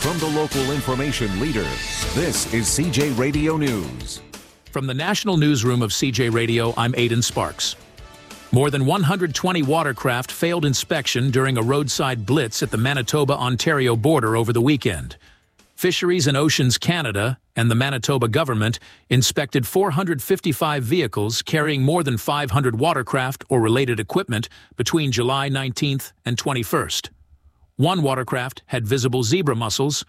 From the local information leader, this is CJ Radio News. From the National Newsroom of CJ Radio, I'm Aidan Sparks. More than 120 watercraft failed inspection during a roadside blitz at the Manitoba-Ontario border over the weekend. Fisheries and Oceans Canada and the Manitoba government inspected 455 vehicles carrying more than 500 watercraft or related equipment between July 19th and 21st. One watercraft had visible zebra mussels,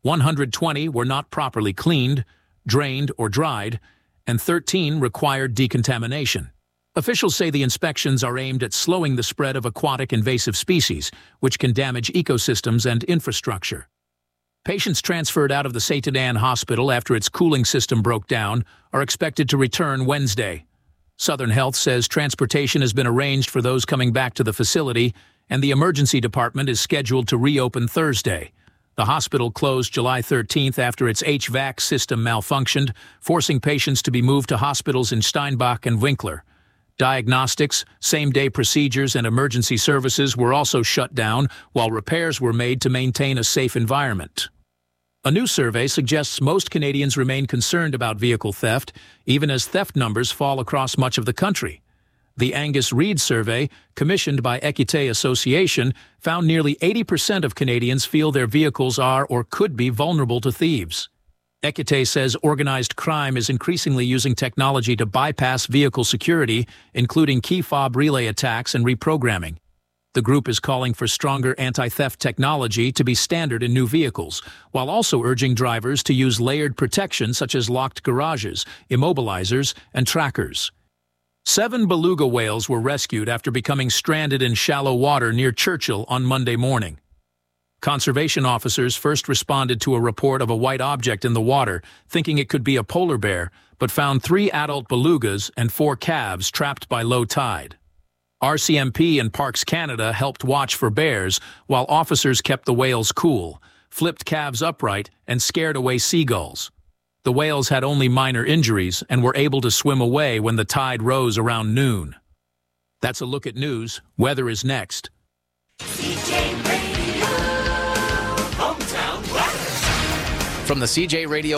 120 were not properly cleaned, drained, or dried, and 13 required decontamination. Officials say the inspections are aimed at slowing the spread of aquatic invasive species, which can damage ecosystems and infrastructure. Patients transferred out of the Saint-Anne Hospital after its cooling system broke down are expected to return Wednesday. Southern Health says transportation has been arranged for those coming back to the facility, and the emergency department is scheduled to reopen Thursday. The hospital closed July 13th after its HVAC system malfunctioned, forcing patients to be moved to hospitals in Steinbach and Winkler. Diagnostics, same-day procedures, and emergency services were also shut down, while repairs were made to maintain a safe environment. A new survey suggests most Canadians remain concerned about vehicle theft, even as theft numbers fall across much of the country. The Angus Reid survey, commissioned by Equité Association, found nearly 80% of Canadians feel their vehicles are or could be vulnerable to thieves. Equité says organized crime is increasingly using technology to bypass vehicle security, including key fob relay attacks and reprogramming. The group is calling for stronger anti-theft technology to be standard in new vehicles, while also urging drivers to use layered protection such as locked garages, immobilizers, and trackers. 7 beluga whales were rescued after becoming stranded in shallow water near Churchill on Monday morning. Conservation officers first responded to a report of a white object in the water, thinking it could be a polar bear, but found 3 adult belugas and 4 calves trapped by low tide. RCMP and Parks Canada helped watch for bears, while officers kept the whales cool, flipped calves upright, and scared away seagulls. The whales had only minor injuries and were able to swim away when the tide rose around noon. That's a look at news. Weather is next. CJ Radio, hometown weather. From the CJ Radio